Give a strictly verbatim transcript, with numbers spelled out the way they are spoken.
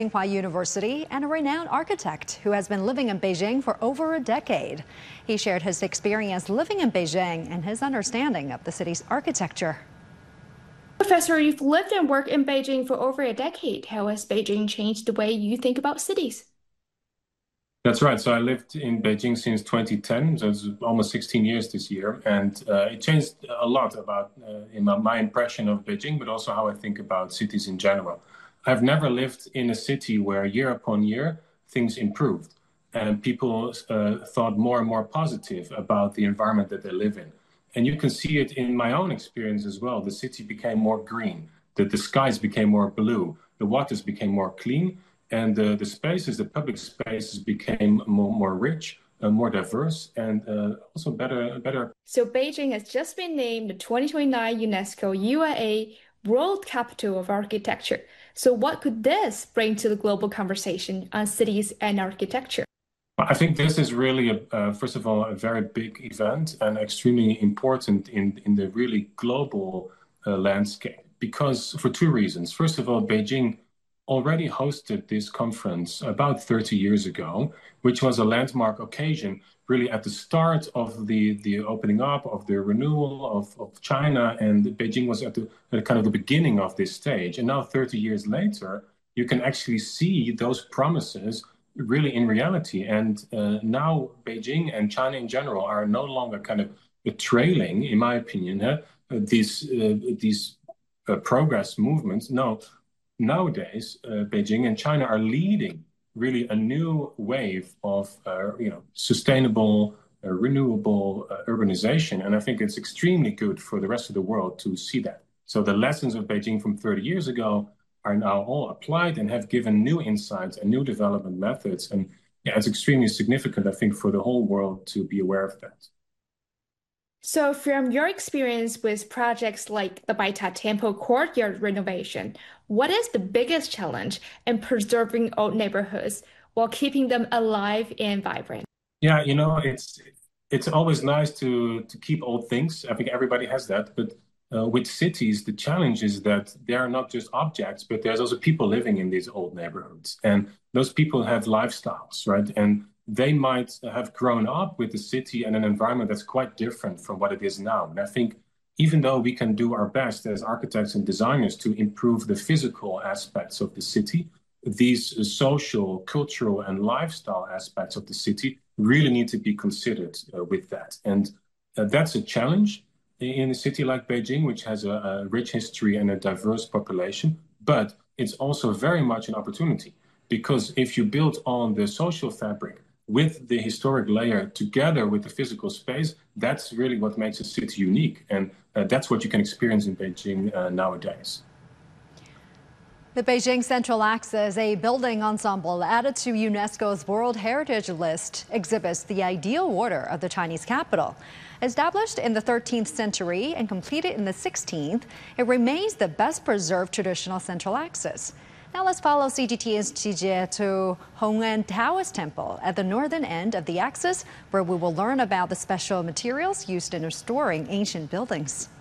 Tsinghua University and a renowned architect who has been living in Beijing for over a decade. He shared his experience living in Beijing and his understanding of the city's architecture. Professor, you've lived and worked in Beijing for over a decade. How has Beijing changed the way you think about cities? That's right. So I lived in Beijing since twenty ten, so it's almost sixteen years this year, and uh, it changed a lot about uh, in my, my impression of Beijing, but also how I think about cities in general. I've never lived in a city where year upon year things improved, and people uh, thought more and more positive about the environment that they live in. And you can see it in my own experience as well. The city became more green, the, the skies became more blue, the waters became more clean, and uh, the spaces, the public spaces became more, more rich, uh, more diverse, and uh, also better, better. So Beijing has just been named the twenty twenty-nine UNESCO U N A World Capital of Architecture. So what could this bring to the global conversation on cities and architecture? I think this is really, a, uh, first of all, a very big event and extremely important in, in the really global uh, landscape, because for two reasons. First of all, Beijing already hosted this conference about thirty years ago, which was a landmark occasion really at the start of the, the opening up of the renewal of, of China, and Beijing was at the at kind of the beginning of this stage. And now thirty years later, you can actually see those promises really in reality. And uh, now Beijing and China in general are no longer kind of trailing, in my opinion, uh, these, uh, these uh, progress movements. No. Nowadays, uh, Beijing and China are leading really a new wave of uh, you know, sustainable, uh, renewable uh, urbanization. And I think it's extremely good for the rest of the world to see that. So the lessons of Beijing from thirty years ago are now all applied and have given new insights and new development methods. And yeah, it's extremely significant, I think, for the whole world to be aware of that. So from your experience with projects like the Baita Temple courtyard renovation, what is the biggest challenge in preserving old neighborhoods while keeping them alive and vibrant? Yeah, you know, it's it's always nice to to keep old things. I think everybody has that. But uh, with cities, the challenge is that they are not just objects, but there's also people living in these old neighborhoods. And those people have lifestyles, right? And they might have grown up with the city and an environment that's quite different from what it is now. And I think even though we can do our best as architects and designers to improve the physical aspects of the city, these social, cultural, and lifestyle aspects of the city really need to be considered uh, with that. And uh, that's a challenge in a city like Beijing, which has a, a rich history and a diverse population, but it's also very much an opportunity, because if you build on the social fabric with the historic layer together with the physical space, that's really what makes a city unique. And uh, that's what you can experience in Beijing uh, nowadays. The Beijing Central Axis, a building ensemble added to UNESCO's World Heritage List, exhibits the ideal order of the Chinese capital. Established in the thirteenth century and completed in the sixteenth, it remains the best preserved traditional Central Axis. Now let's follow C G T N's Ji Jie to Hong'an Taoist Temple at the northern end of the axis, where we will learn about the special materials used in restoring ancient buildings.